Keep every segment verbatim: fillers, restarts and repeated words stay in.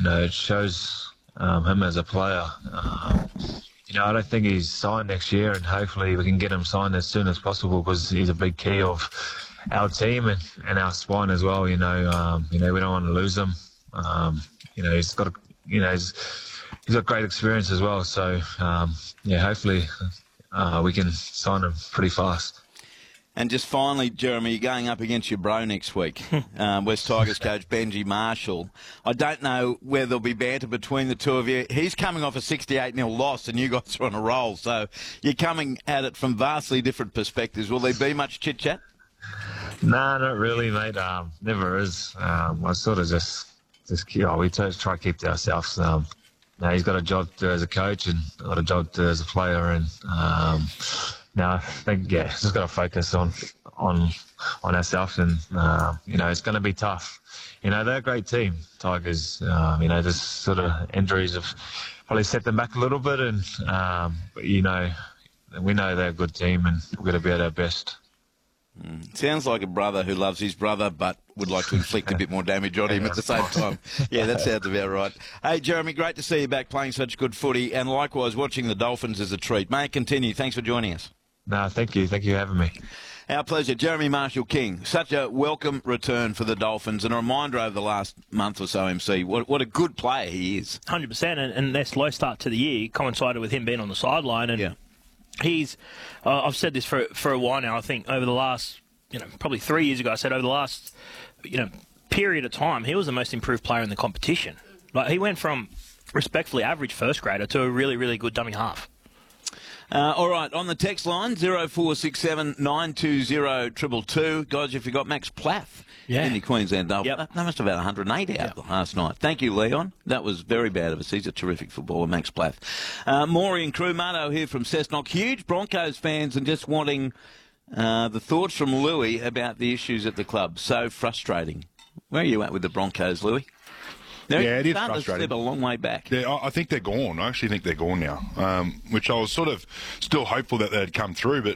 you know, it shows um, him as a player. Um, you know, I don't think he's signed next year, and hopefully we can get him signed as soon as possible because he's a big key of our team and, and our spine as well. You know, um, you know, we don't want to lose him. Um, you know, he's got, a, you know, he's, he's got great experience as well. So um, yeah, hopefully uh, we can sign him pretty fast. And just finally, Jeremy, you're going up against your bro next week, um, West Tigers coach Benji Marshall. I don't know whether there'll be banter between the two of you. He's coming off a sixty-eight nil loss, and you guys are on a roll. So you're coming at it from vastly different perspectives. Will there be much chit-chat? Nah, not really, mate. Um, never is. Um, I sort of just, just you know, we try to keep to ourselves. Um, you know, he's got a job to do as a coach, and I've got a job to do as a player, and um, no, I think yeah, just got to focus on on on ourselves, and uh, you know, it's going to be tough. You know, they're a great team, Tigers. Um, you know, just sort of injuries have probably set them back a little bit, and um, but you know, we know they're a good team, and we're going to be at our best. Mm. Sounds like a brother who loves his brother but would like to inflict a bit more damage on him at the same time. Yeah, that sounds about right. Hey, Jeremy, great to see you back playing such good footy, and likewise watching the Dolphins is a treat. May it continue. Thanks for joining us. No, thank you. Thank you for having me. Our pleasure. Jeremy Marshall-King, such a welcome return for the Dolphins, and a reminder over the last month or so, M C, what, what a good player he is. one hundred percent, and, and their slow start to the year coincided with him being on the sideline, and yeah. he's, uh, I've said this for for a while now, I think over the last, you know, probably three years ago, I said over the last, you know, period of time, he was the most improved player in the competition. Like, he went from respectfully average first grader to a really, really good dummy half. Uh, all right, on the text line, zero four six seven nine two zero two two two. Guys, if you got Max Plath yeah. in the Queensland Dolphins, yep. they must have had one hundred eight out yep. last night. Thank you, Leon. That was very bad of us. He's a terrific footballer, Max Plath. Uh, Maury and crew, Marto here from Cessnock. Huge Broncos fans and just wanting uh, the thoughts from Louis about the issues at the club. So frustrating. Where are you at with the Broncos, Louis? They're yeah, it is frustrating. frustrating. They're a long way back. Yeah, I think they're gone. I actually think they're gone now, um, which I was sort of still hopeful that they'd come through, but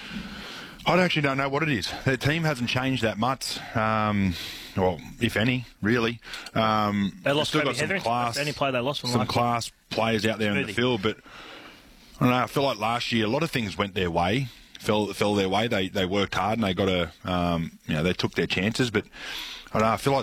I actually don't know what it is. Their team hasn't changed that much, um, well, if any, really. Um, they lost still Toby got some Hetherington. class, That's the only player they lost from some last class year. players out there Smoothie. in the field, but I don't know. I feel like last year a lot of things went their way. Fell, fell their way. They they worked hard and they got a, um, you know, they took their chances. But I don't know. I feel like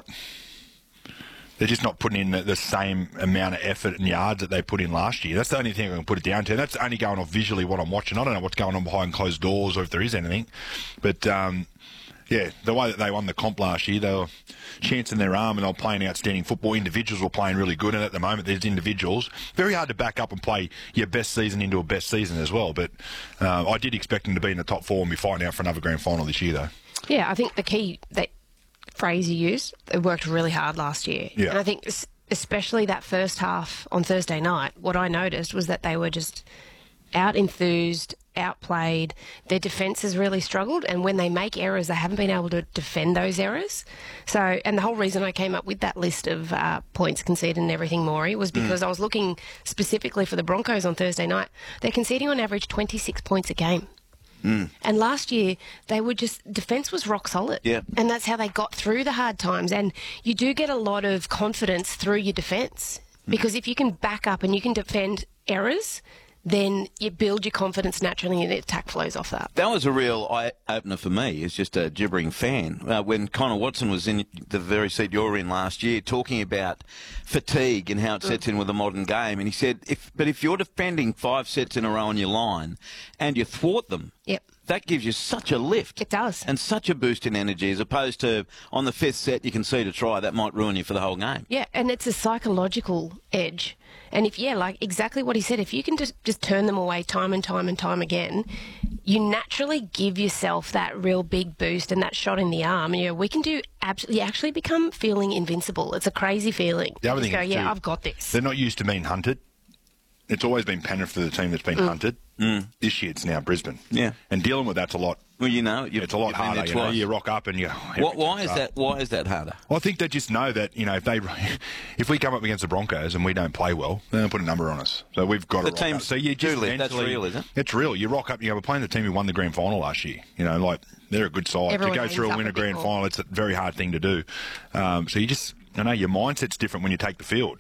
they're just not putting in the, the same amount of effort and yards that they put in last year. That's the only thing I can put it down to. And that's only going off visually what I'm watching. I don't know what's going on behind closed doors or if there is anything. But, um, yeah, the way that they won the comp last year, they were chancing their arm and they were playing outstanding football. Individuals were playing really good. And at the moment, there's individuals. Very hard to back up and play your best season into a best season as well. But uh, I did expect them to be in the top four and be fighting out for another grand final this year, though. Yeah, I think the key... that phrase you used, they worked really hard last year. Yeah. And I think especially that first half on Thursday night, what I noticed was that they were just out-enthused, outplayed. Their defence has really struggled, and when they make errors, they haven't been able to defend those errors. So, and the whole reason I came up with that list of uh, points conceded and everything, Maury, was because mm. I was looking specifically for the Broncos on Thursday night. They're conceding on average twenty-six points a game. Mm. And last year, they were just, defence was rock solid. Yeah. And that's how they got through the hard times. And you do get a lot of confidence through your defence. Because mm. if you can back up and you can defend errors, then you build your confidence naturally and the attack flows off that. That was a real eye-opener for me as just a gibbering fan. Uh, when Connor Watson was in the very seat you're in last year, talking about fatigue and how it sets in with the modern game, and he said, "If but if you're defending five sets in a row on your line and you thwart them, yep. that gives you such a lift. It does. And such a boost in energy, as opposed to on the fifth set you can see to try, that might ruin you for the whole game." Yeah, and it's a psychological edge. And if, yeah, like exactly what he said, if you can just, just turn them away time and time and time again, you naturally give yourself that real big boost and that shot in the arm. And, you know, we can do absolutely, you actually become feeling invincible. It's a crazy feeling. The other you thing go, is yeah, too, I've got this. They're not used to being hunted. It's always been Penrith for the team that's been mm. hunted. Mm. This year it's now Brisbane. Yeah. And dealing with that's a lot. Well, you know, it's a lot harder. You, know, you rock up and you. What, why is up. that? Why is that harder? Well, I think they just know that, you know, if they, if we come up against the Broncos and we don't play well, then they'll put a number on us. So we've got the to. The team. So you just that's real, isn't it? It's real. You rock up. You know, we're playing the team who won the grand final last year. You know, like they're a good side. Everyone to go through and win a grand final, it's a very hard thing to do. Um, so you just. I know your mindset's different when you take the field.